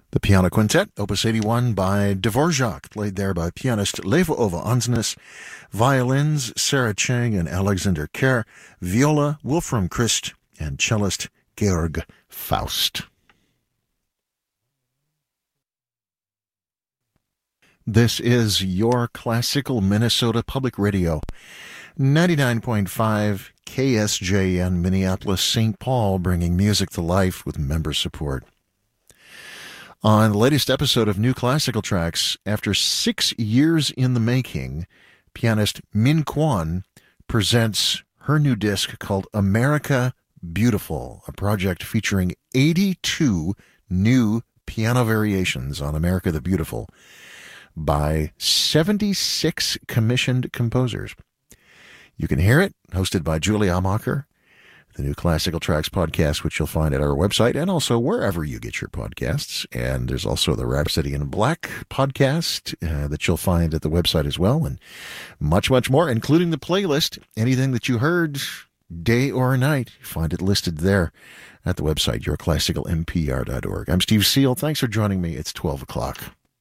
The Piano Quintet, Opus 81 by Dvorak, played there by pianist Leva Ova Ansnes, violins Sarah Chang and Alexander Kerr, viola Wolfram Christ, and cellist Georg Faust. This is your classical Minnesota Public Radio, 99.5 KSJN Minneapolis, St. Paul, bringing music to life with member support. On the latest episode of New Classical Tracks, after 6 years in the making, pianist Min Kwon presents her new disc called America Beautiful, a project featuring 82 new piano variations on America the Beautiful by 76 commissioned composers. You can hear it, hosted by Julie Amacher, the New Classical Tracks podcast, which you'll find at our website and also wherever you get your podcasts. And there's also the Rhapsody in Black podcast that you'll find at the website as well, and much, much more, including the playlist. Anything that you heard, day or night, find it listed there at the website, yourclassicalmpr.org. I'm Steve Seal. Thanks for joining me. It's 12 o'clock.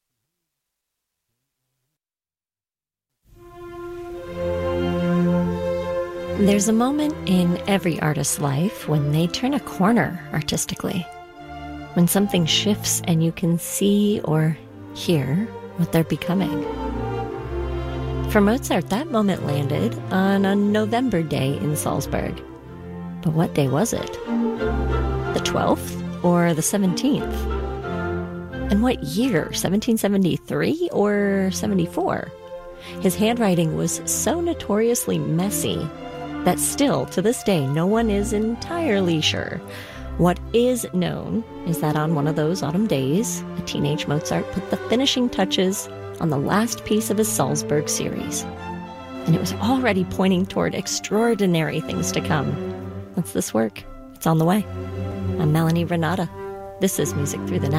There's a moment in every artist's life when they turn a corner artistically, when something shifts and you can see or hear what they're becoming. For Mozart, that moment landed on a November day in Salzburg. But what day was it? The 12th or the 17th? And what year? 1773 or 74? His handwriting was so notoriously messy that still, to this day, no one is entirely sure. What is known is that on one of those autumn days, a teenage Mozart put the finishing touches on the last piece of his Salzburg series. And it was already pointing toward extraordinary things to come. What's this work? It's on the way. I'm Melanie Renata. This is Music Through the Night.